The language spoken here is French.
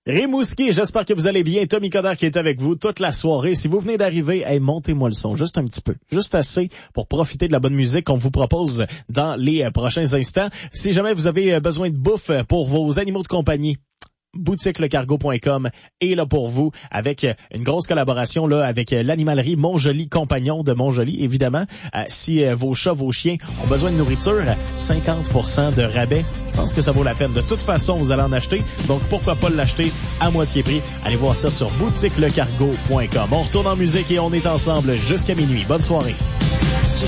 Rimouski, j'espère que vous allez bien. Tommy Coderre qui est avec vous toute la soirée. Si vous venez d'arriver, montez-moi le son, juste un petit peu, juste assez pour profiter de la bonne musique qu'on vous propose dans les prochains instants. Si jamais vous avez besoin de bouffe pour vos animaux de compagnie, boutiquelecargo.com est là pour vous avec une grosse collaboration là avec l'animalerie Montjoli Compagnon de Montjoli, évidemment. Si vos chats, vos chiens ont besoin de nourriture, 50% de rabais. Je pense que ça vaut la peine. De toute façon, vous allez en acheter, donc pourquoi pas l'acheter à moitié prix. Allez voir ça sur boutiquelecargo.com. On retourne en musique et on est ensemble jusqu'à minuit. Bonne soirée.